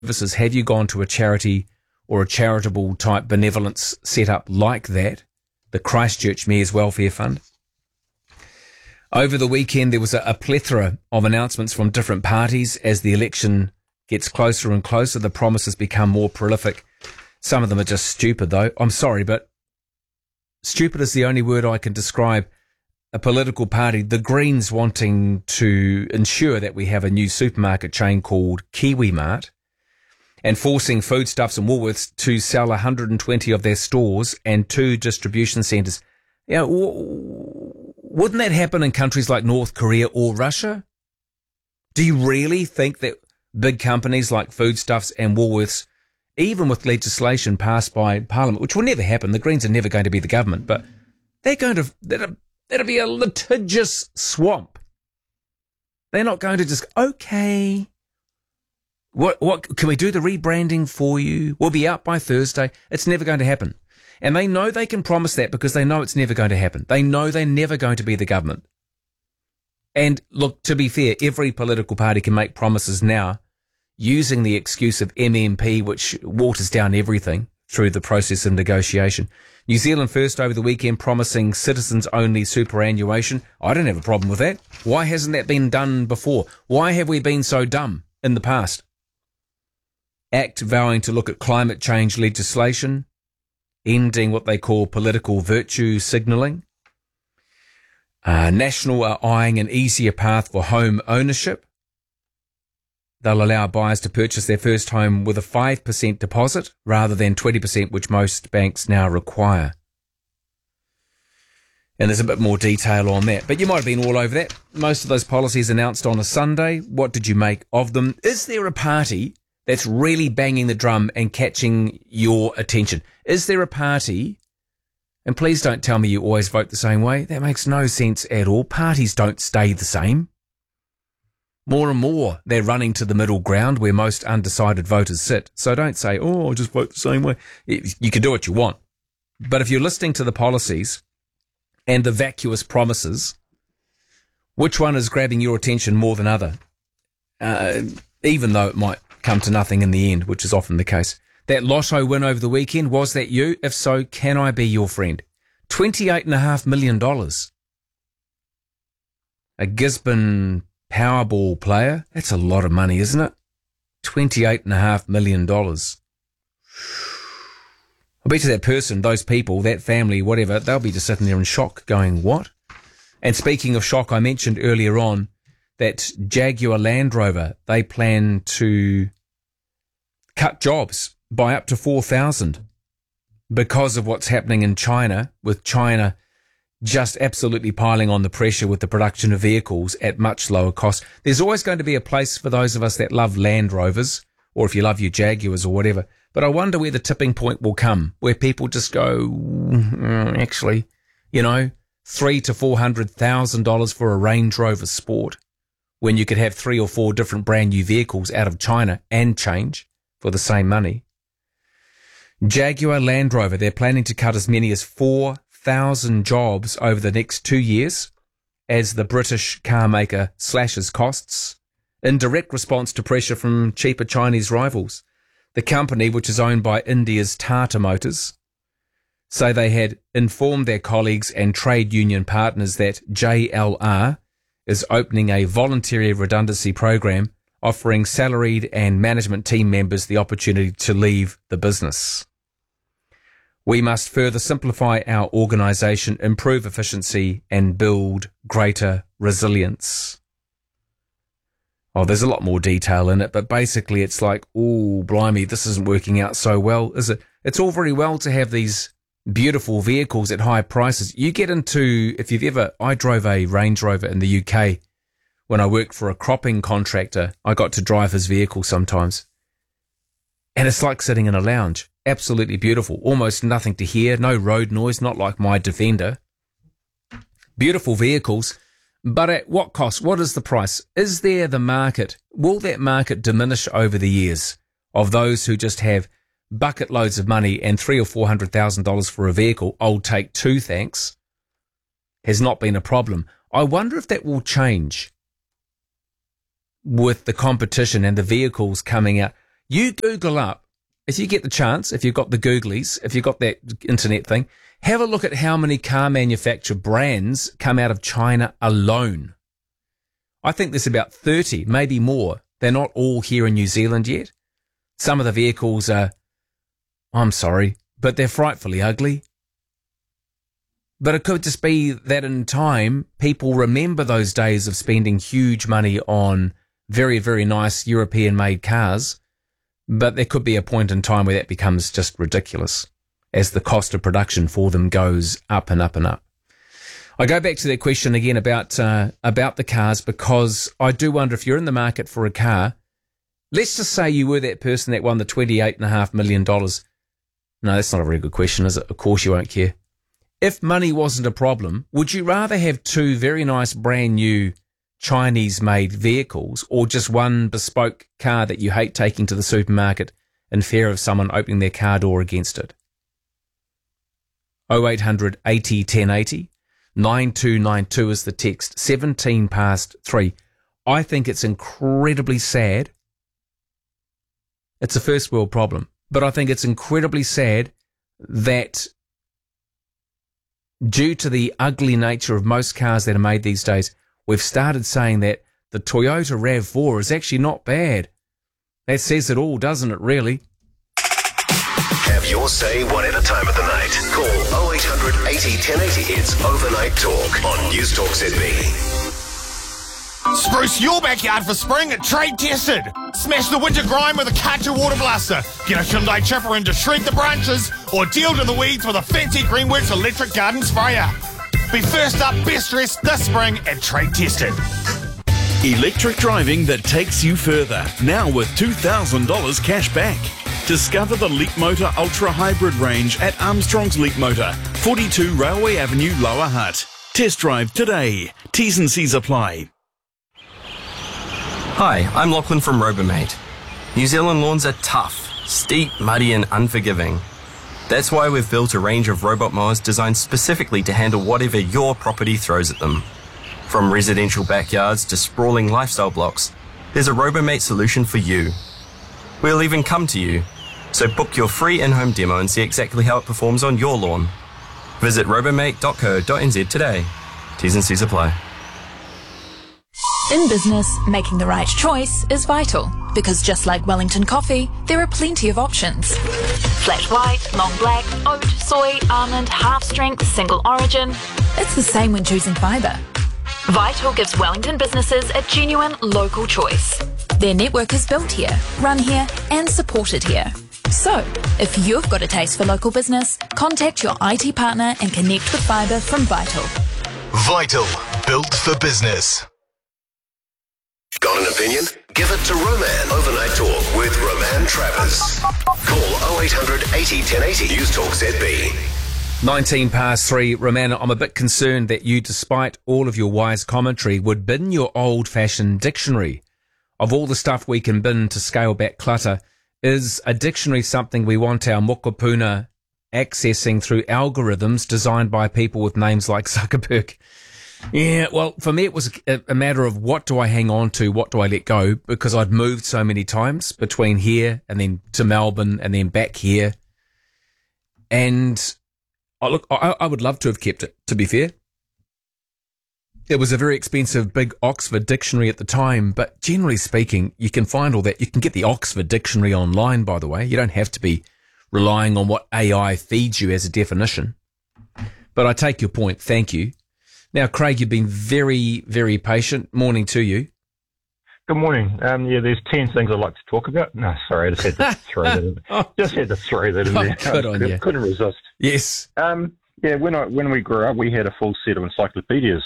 services. Have you gone to a charity or a charitable type benevolence set up like that? The Christchurch Mayor's Welfare Fund. Over the weekend, there was a plethora of announcements from different parties as the election gets closer and closer. The promises become more prolific. Some of them are just stupid, though. I'm sorry, but stupid is the only word I can describe a political party. The Greens wanting to ensure that we have a new supermarket chain called Kiwi Mart and forcing Foodstuffs and Woolworths to sell 120 of their stores and 2 distribution centres. You know, wouldn't that happen in countries like North Korea or Russia? Do you really think that big companies like Foodstuffs and Woolworths, even with legislation passed by Parliament, which will never happen, the Greens are never going to be the government, but they're going to, that'll be a litigious swamp. They're not going to just, okay, what can we do the rebranding for you? We'll be out by Thursday. It's never going to happen. And they know they can promise that because they know it's never going to happen. They know they're never going to be the government. And look, to be fair, every political party can make promises now using the excuse of MMP, which waters down everything through the process of negotiation. New Zealand First over the weekend promising citizens-only superannuation. I don't have a problem with that. Why hasn't that been done before? Why have we been so dumb in the past? ACT vowing to look at climate change legislation, ending what they call political virtue signalling. National are eyeing an easier path for home ownership. They'll allow buyers to purchase their first home with a 5% deposit rather than 20%, which most banks now require. And there's a bit more detail on that. But you might have been all over that. Most of those policies announced on a Sunday. What did you make of them? Is there a party that's really banging the drum and catching your attention? Is there a party, and please don't tell me you always vote the same way. That makes no sense at all. Parties don't stay the same. More and more, they're running to the middle ground where most undecided voters sit. So don't say, oh, I'll just vote the same way. You can do what you want. But if you're listening to the policies and the vacuous promises, which one is grabbing your attention more than other? Even though it might come to nothing in the end, which is often the case. That lotto win over the weekend, was that you? If so, can I be your friend? $28.5 million. A Gisborne Powerball player, that's a lot of money, isn't it? $28.5 million. I bet you that person, those people, that family, whatever, they'll be just sitting there in shock going, what? And speaking of shock, I mentioned earlier on that Jaguar Land Rover, they plan to cut jobs by up to 4,000 because of what's happening in China, with China just absolutely piling on the pressure with the production of vehicles at much lower cost. There's always going to be a place for those of us that love Land Rovers, or if you love your Jaguars or whatever. But I wonder where the tipping point will come, where people just go, actually, you know, $300,000 to $400,000 for a Range Rover Sport, when you could have 3 or 4 different brand new vehicles out of China and change for the same money. Jaguar Land Rover, they're planning to cut as many as 4,000 jobs over the next 2 years as the British car maker slashes costs in direct response to pressure from cheaper Chinese rivals. The company, which is owned by India's Tata Motors, say they had informed their colleagues and trade union partners that JLR is opening a voluntary redundancy program offering salaried and management team members the opportunity to leave the business. We must further simplify our organisation, improve efficiency and build greater resilience. Oh, there's a lot more detail in it, but basically it's like, oh, blimey, this isn't working out so well, is it? It's all very well to have these beautiful vehicles at high prices. You get into, if you've ever, I drove a Range Rover in the UK when I worked for a cropping contractor. I got to drive his vehicle sometimes. And it's like sitting in a lounge. Absolutely beautiful. Almost nothing to hear. No road noise, not like my Defender. Beautiful vehicles. But at what cost? What is the price? Is there the market? Will that market diminish over the years of those who just have bucket loads of money and $300,000 or $400,000 for a vehicle? I'll take 2, thanks. Has not been a problem. I wonder if that will change with the competition and the vehicles coming out. You Google up, if you get the chance, if you've got the Googlies, if you've got that internet thing, have a look at how many car manufacturer brands come out of China alone. I think there's about 30, maybe more. They're not all here in New Zealand yet. Some of the vehicles are, I'm sorry, but they're frightfully ugly. But it could just be that in time, people remember those days of spending huge money on very, very nice European-made cars. But there could be a point in time where that becomes just ridiculous as the cost of production for them goes up and up and up. I go back to that question again about the cars, because I do wonder if you're in the market for a car. Let's just say you were that person that won the $28.5 million. No, that's not a very good question, is it? Of course you won't care. If money wasn't a problem, would you rather have two very nice brand new Chinese-made vehicles or just one bespoke car that you hate taking to the supermarket in fear of someone opening their car door against it? 0800 80 1080, 9292 is the text, 17 past 3. I think it's incredibly sad. It's a first world problem, but I think it's incredibly sad that due to the ugly nature of most cars that are made these days, we've started saying that the Toyota RAV4 is actually not bad. That says it all, doesn't it, really? Have your say whatever time of the night. Call 0800 80 1080. It's Overnight Talk on News Talk ZB. Spruce your backyard for spring at Trade Tested. Smash the winter grime with a Karcher water blaster. Get a Hyundai chipper in to shred the branches, or deal to the weeds with a fancy Greenworks electric garden sprayer. Be first up, best dressed this spring at Trade Tested. Electric driving that takes you further. Now with $2,000 cash back. Discover the Leapmotor Ultra Hybrid range at Armstrong's Leapmotor, 42 Railway Avenue, Lower Hutt. Test drive today. T's and C's apply. Hi, I'm Lachlan from Robomate. New Zealand lawns are tough, steep, muddy and unforgiving. That's why we've built a range of robot mowers designed specifically to handle whatever your property throws at them. From residential backyards to sprawling lifestyle blocks, there's a Robomate solution for you. We'll even come to you, so book your free in-home demo and see exactly how it performs on your lawn. Visit robomate.co.nz today. T's and C's apply. In business, making the right choice is vital, because just like Wellington coffee, there are plenty of options. Flat white, long black, oat, soy, almond, half strength, single origin. It's the same when choosing fibre. Vital gives Wellington businesses a genuine local choice. Their network is built here, run here and supported here. So, if you've got a taste for local business, contact your IT partner and connect with fibre from Vital. Vital, built for business. Got an opinion? Give it to Roman. Overnight Talk with Roman Travers. Call 0800 80 1080. News Talk ZB. 19 past 3. Roman, I'm a bit concerned that you, despite all of your wise commentary, would bin your old-fashioned dictionary. Of all the stuff we can bin to scale back clutter, is a dictionary something we want our mokopuna accessing through algorithms designed by people with names like Zuckerberg? Yeah, well, for me it was a matter of what do I hang on to, what do I let go, because I'd moved so many times between here and then to Melbourne and then back here. And I would love to have kept it, to be fair. It was a very expensive big Oxford dictionary at the time, but generally speaking, you can find all that. You can get the Oxford dictionary online, by the way. You don't have to be relying on what AI feeds you as a definition. But I take your point. Thank you. Now, Craig, you've been very, very patient. Morning to you. Good morning. There's 10 things I'd like to talk about. No, sorry, I just had to throw that in. Just had to throw that in there. Good on you. Couldn't resist. Yes. When we grew up, we had a full set of encyclopedias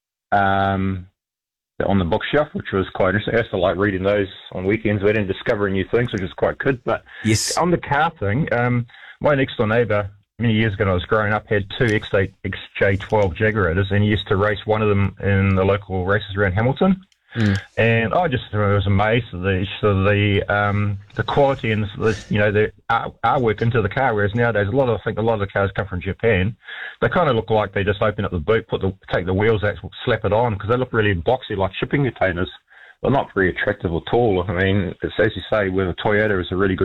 on the bookshelf, which was quite interesting. I used to like reading those on weekends and discovering new things, which was quite good. But yes, on the car thing, my next door neighbour, many years ago when I was growing up, had two XJ12 Jaguars, and he used to race one of them in the local races around Hamilton. And I just was amazed at the quality and the artwork into the car. Whereas nowadays, I think a lot of the cars come from Japan. They kind of look like they just open up the boot, take the wheels out, slap it on, because they look really boxy, like shipping containers. they're not very attractive at all. I mean, it's, as you say, with a Toyota is a really good